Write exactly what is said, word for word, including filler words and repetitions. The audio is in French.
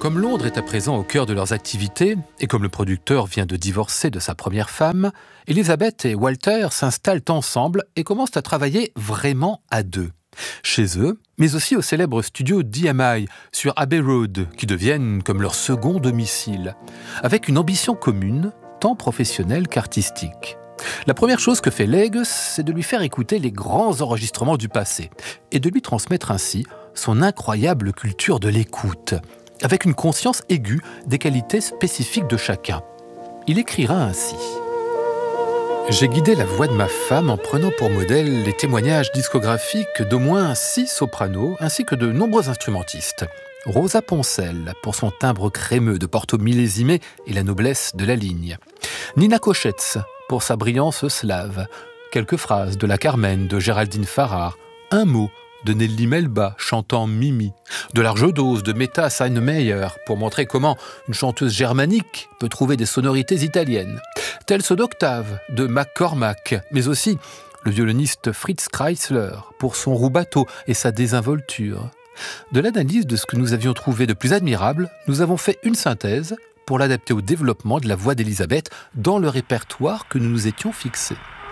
Comme Londres est à présent au cœur de leurs activités, et comme le producteur vient de divorcer de sa première femme, Elizabeth et Walter s'installent ensemble et commencent à travailler vraiment à deux. Chez eux, mais aussi au célèbre studio D M I sur Abbey Road, qui deviennent comme leur second domicile, avec une ambition commune, tant professionnelle qu'artistique. La première chose que fait Legge, c'est de lui faire écouter les grands enregistrements du passé, et de lui transmettre ainsi son incroyable culture de l'écoute, avec une conscience aiguë des qualités spécifiques de chacun. Il écrira ainsi. J'ai guidé la voix de ma femme en prenant pour modèle les témoignages discographiques d'au moins six sopranos ainsi que de nombreux instrumentistes. Rosa Poncel, pour son timbre crémeux de porto millésimé et la noblesse de la ligne. Nina Koschetz, pour sa brillance slave. Quelques phrases de la Carmen de Géraldine Farrar. Un mot de Nelly Melba chantant Mimi, de large dose de Meta Steinmeier pour montrer comment une chanteuse germanique peut trouver des sonorités italiennes, tel ceux d'Octave de McCormack, mais aussi le violoniste Fritz Kreisler pour son rubato et sa désinvolture. De l'analyse de ce que nous avions trouvé de plus admirable, nous avons fait une synthèse pour l'adapter au développement de la voix d'Elisabeth dans le répertoire que nous nous étions fixés.